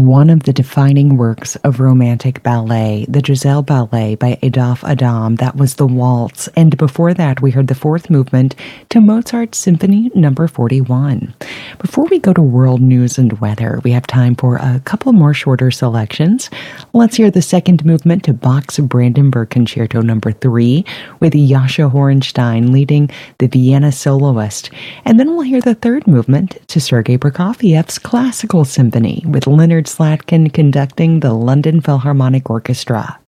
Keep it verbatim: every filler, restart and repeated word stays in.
one of the defining works of Romantic ballet, the Giselle Ballet by Adolphe Adam. That was the waltz. And before that, we heard the fourth movement to Mozart's Symphony number forty-one. Before we go to world news and weather, we have time for a couple more shorter selections. Let's hear the second movement to Bach's Brandenburg Concerto number three with Jascha Horenstein leading the Vienna soloist. And then we'll hear the third movement to Sergei Prokofiev's Classical Symphony with Leonard Slatkin conducting the London Philharmonic Orchestra.